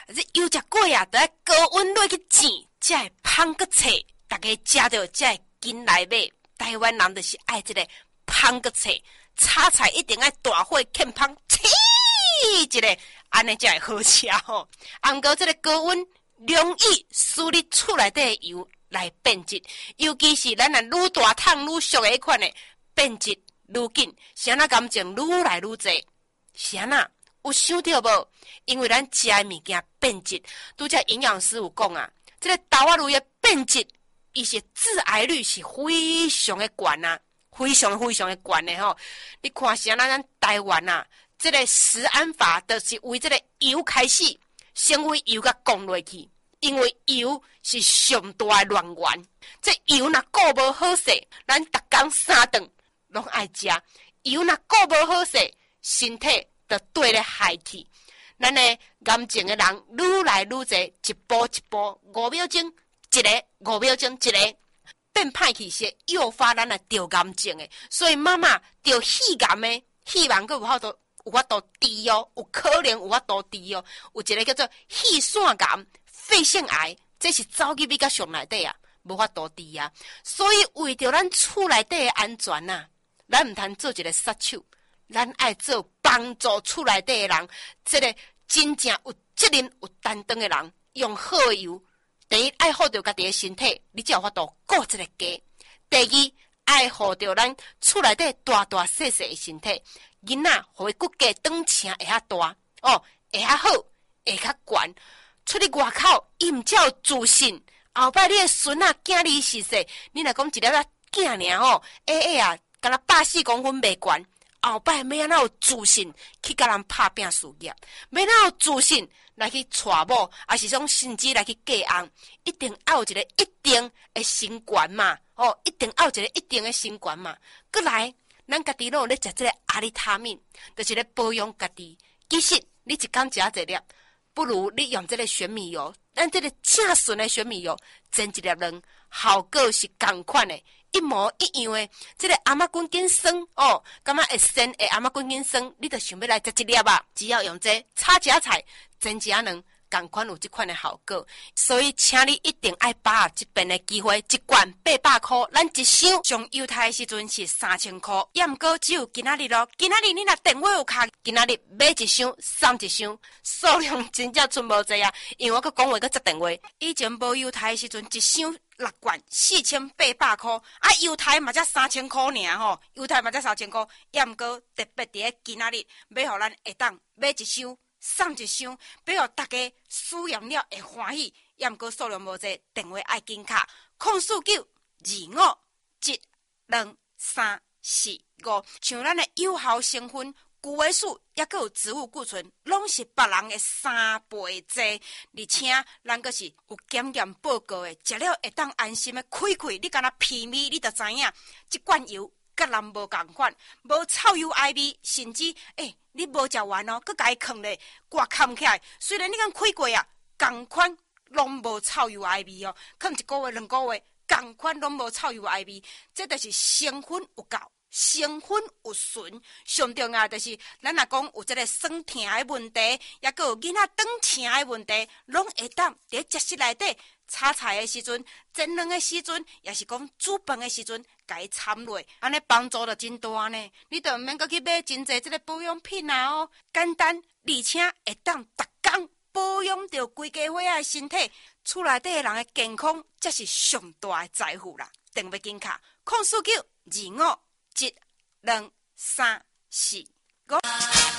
这油食过啊，得高温落去煎，才会芳个脆。大家食到才会紧来买。台湾人就是爱这个芳个脆，炒菜一定要大火欠芳，一个安尼才会好吃吼。毋过这个高温容易使你厝内底的油来变质，尤其是咱啊愈大桶愈俗的迄款的变质愈紧，是安那感情愈来愈济。是安那有想到无？因为咱食的物件变质，拄则营养师有讲啊，这个豆仔类的变质，伊是致癌率是非常的悬啊，非常的悬的吼。你看是安那咱台湾啊，这个食安法就是为这个油开始，先为油甲降落去，因为油是上大的乱源。这油若顾无好势，咱逐工3顿拢爱食，油若顾无好势，身体就对咧害去。咱的癌症的人愈来愈侪，一步一步，5秒钟一个，5秒钟一个，变歹去是诱发咱来得癌症的。所以妈妈得肺癌的，希望佮有法度治哦，有可能有法度治哦。有一个叫做肺腺癌、肺腺癌，这是走去比较上内底啊，无法度治啊。所以为着咱厝内底的安全啊，咱毋通做一个杀手。咱爱做帮助厝内底的人，这个真正有责任、有担当的人，用好的油。第一，爱护着家己的身体，你才有法度顾这个家；第二，爱护着咱厝内底大大细细的身体，囡仔互伊骨骼长成会较大哦，会较好，会较悬。出去外口，伊毋只有自信，后摆你的孙仔囝儿是说，你若讲一粒仔囝尔吼，啊，敢若140公分袂悬。后摆要安怎有自信去甲人拍拼事业，要安怎有自信来去娶某，还是讲甚至来去嫁翁，一定要有一个一定的身悬嘛，哦，一定要有一个一定的身悬嘛。过来，咱家己拢咧食这个阿里他命，就是咧保养家己。其实你一工食一粒，不如你用这个玄米油，咱这个正纯的玄米油蒸一粒卵，效果是同款的。一模一样的，这个阿嬷滚筋酸哦，感觉会鲜的阿嬷滚筋酸，你就想要来食一粒啊？只要用这炒夹菜蒸夹卵，同款有这款的效果。所以，请你一定爱把握这边的机会，一罐800块，咱一箱上犹太的时阵是3000块，也毋过只有今仔日咯。今仔日你若电话有卡，今仔日买一箱送一箱，数量真正剩无济啊！因为我佮讲话佮接电话，以前无犹太的时阵一箱。6罐4800块，啊，犹太嘛才3000块尔吼，犹太嘛才3000块，也毋过特别伫个今仔日，要互咱会当买一箱送一箱，要互大家使用了会欢喜，也毋过数量无济，电话爱紧卡，04925722345，像咱的有效成分。谷维素也佮有植物固醇，拢是别人的3倍多，而且咱佮是有检验报告的，食了会当安心的开开。你敢若鼻味，你就知影，这罐油甲人无共款，无臭油艾味，甚至你无食完哦，佮甲伊放咧挂盖起来。虽然你敢开过啊，共款拢无臭油艾味哦，放1个月、2个月，共款拢无臭油艾味，这就是成分有够。成分有纯，上重要就是咱若讲有这个酸痛的问题，也佮有囡仔长青的问题，拢会当伫食室内底炒菜的时阵、蒸卵的时阵，也是讲煮饭的时阵，甲伊掺落，安尼帮助就真大呢。你就毋免佮去买真侪这个保养品啊哦，简单而且会当逐工保养着规家伙仔的身体，厝内底的人的健康才是上大的财富啦。电话紧卡04925722345。